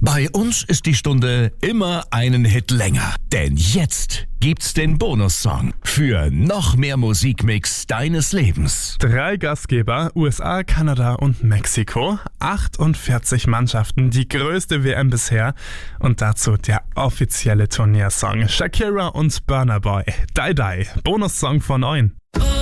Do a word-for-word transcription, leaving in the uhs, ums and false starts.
Bei uns ist die Stunde immer einen Hit länger. Denn jetzt gibt's den Bonussong für noch mehr Musikmix deines Lebens. Drei Gastgeber, U S A, Kanada und Mexiko. achtundvierzig Mannschaften, die größte W M bisher. Und dazu der offizielle Turniersong. Shakira und Burna Boy. Die Die, Bonussong von neun.